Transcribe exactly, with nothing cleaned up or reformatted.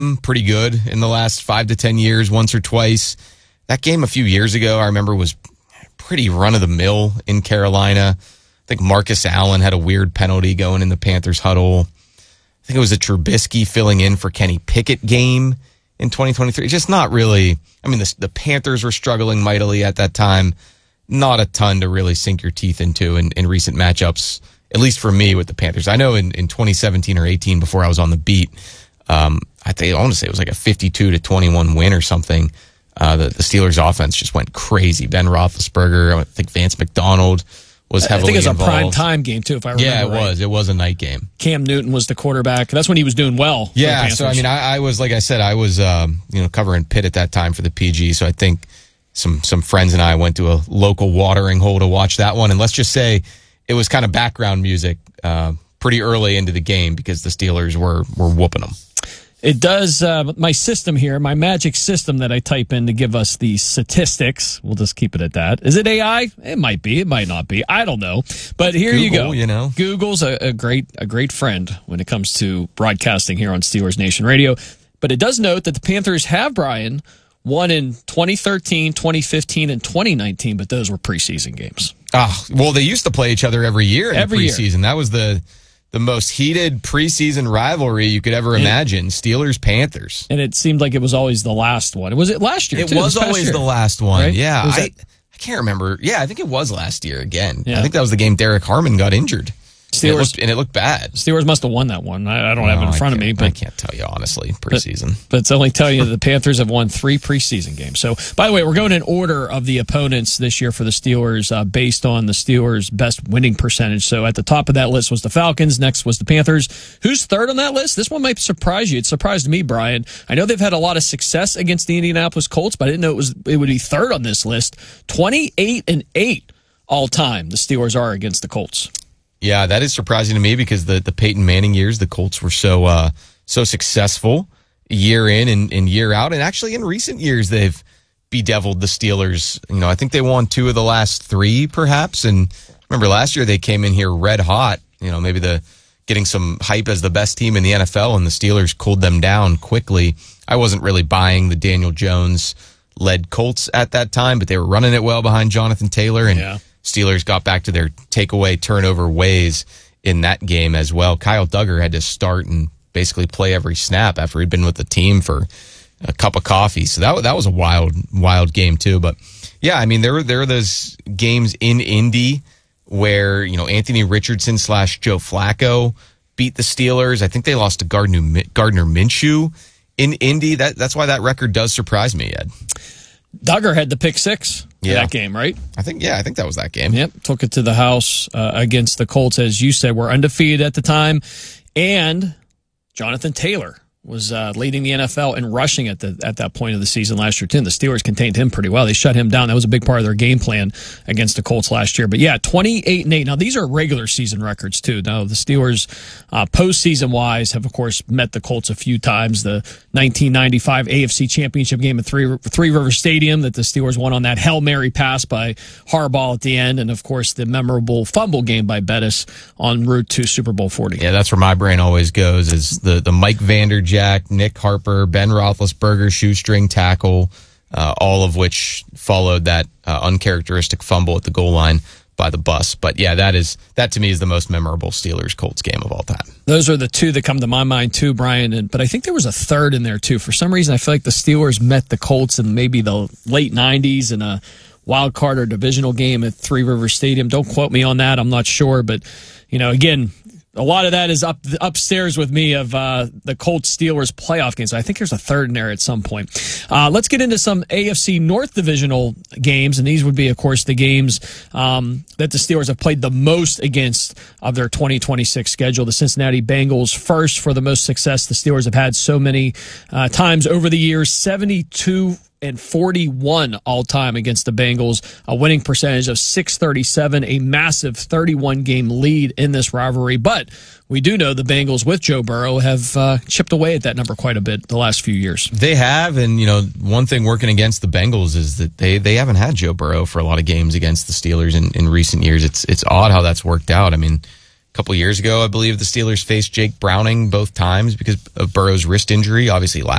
pretty good in the last five to ten years, once or twice. That game a few years ago, I remember, was pretty run-of-the-mill in Carolina. I think Marcus Allen had a weird penalty going in the Panthers huddle. I think it was a Trubisky filling in for Kenny Pickett game in twenty twenty-three. Just not really. I mean, the, the Panthers were struggling mightily at that time. Not a ton to really sink your teeth into in, in recent matchups, at least for me with the Panthers. I know in, in twenty seventeen or eighteen, before I was on the beat, um, I think I want to say it was like a fifty-two to twenty-one win or something. Uh, the, the Steelers offense just went crazy. Ben Roethlisberger, I think Vance McDonald was heavily involved. I think it was involved. A prime time game, too, if I remember Yeah, it right. was. It was a night game. Cam Newton was the quarterback. That's when he was doing well. Yeah, so I mean, I, I was, like I said, I was um, you know, covering Pitt at that time for the P G, so I think some some friends and I went to a local watering hole to watch that one, and let's just say it was kind of background music uh, pretty early into the game because the Steelers were were whooping them. It does, uh, my system here, my magic system that I type in to give us the statistics. We'll just keep it at that. Is it A I? It might be. It might not be. I don't know. But here Google, you go. You know. Google's a, a great a great friend when it comes to broadcasting here on Steelers Nation Radio. But it does note that the Panthers have, Brian, won in twenty thirteen, twenty fifteen, and twenty nineteen, but those were preseason games. Oh, well, they used to play each other every year in every the preseason. Year. That was the... The most heated preseason rivalry you could ever imagine, Steelers-Panthers. And it seemed like it was always the last one. Was it last year, It too, was always year? the last one, right? yeah. I, that... I can't remember. Yeah, I think it was last year again. Yeah. I think that was the game Derek Harmon got injured. Steelers, and, it looked, and it looked bad. Steelers must have won that one. I, I don't no, have it in front of me. But I can't tell you, honestly, preseason. But, but it's only tell you that the Panthers have won three preseason games. So, by the way, we're going in order of the opponents this year for the Steelers uh, based on the Steelers' best winning percentage. So, at the top of that list was the Falcons. Next was the Panthers. Who's third on that list? This one might surprise you. It surprised me, Brian. I know they've had a lot of success against the Indianapolis Colts, but I didn't know it was it would be third on this list. twenty-eight and eight all time the Steelers are against the Colts. Yeah, that is surprising to me because the, the Peyton Manning years, the Colts were so uh, so successful year in and, and year out. And actually in recent years, they've bedeviled the Steelers. You know, I think they won two of the last three, perhaps. And remember last year they came in here red hot, you know, maybe the getting some hype as the best team in the N F L, and the Steelers cooled them down quickly. I wasn't really buying the Daniel Jones-led Colts at that time, but they were running it well behind Jonathan Taylor. And yeah. Steelers got back to their takeaway turnover ways in that game as well. Kyle Duggar had to start and basically play every snap after he'd been with the team for a cup of coffee. So that that was a wild, wild game too. But yeah, I mean, there were, there were those games in Indy where, you know, Anthony Richardson slash Joe Flacco beat the Steelers. I think they lost to Gardner, Gardner Minshew in Indy. That, that's why that record does surprise me, Ed. Duggar had the pick six in yeah. that game, right? I think, yeah, I think that was that game. Yep, took it to the house uh, against the Colts, as you said, were undefeated at the time. And Jonathan Taylor was uh, leading the N F L in rushing at the at that point of the season last year, too. The Steelers contained him pretty well. They shut him down. That was a big part of their game plan against the Colts last year. But, yeah, twenty-eight and eight. Now, these are regular season records, too. Now, the Steelers, uh, postseason-wise, have, of course, met the Colts a few times. The nineteen ninety-five A F C Championship game at Three, Three River Stadium that the Steelers won on that Hail Mary pass by Harbaugh at the end. And, of course, the memorable fumble game by Bettis en route to Super Bowl forty. Yeah, that's where my brain always goes, is the, the Mike Vanderjack, Nick Harper, Ben Roethlisberger shoestring tackle, uh, all of which followed that uh, uncharacteristic fumble at the goal line by the bus. But yeah, that is that to me is the most memorable Steelers-Colts game of all time. Those are the two that come to my mind too, Brian. And, but I think there was a third in there too. For some reason, I feel like the Steelers met the Colts in maybe the late nineties in a wild card or divisional game at Three Rivers Stadium. Don't quote me on that. I'm not sure. But, you know, again, a lot of that is up upstairs with me of uh, the Colts Steelers playoff games. I think there's a third in there at some point. Uh, let's get into some A F C North divisional games, and these would be, of course, the games um, that the Steelers have played the most against of their twenty twenty-six schedule. The Cincinnati Bengals first for the most success the Steelers have had so many uh, times over the years, seventy-two and forty-one all time against the Bengals, a winning percentage of six thirty-seven, a massive thirty-one game lead in this rivalry. But we do know the Bengals with Joe Burrow have uh, chipped away at that number quite a bit the last few years. They have, and you know, one thing working against the Bengals is that they, they haven't had Joe Burrow for a lot of games against the Steelers in, in recent years. It's it's odd how that's worked out. I mean, A couple years ago, I believe the Steelers faced Jake Browning both times because of Burrow's wrist injury. Obviously, last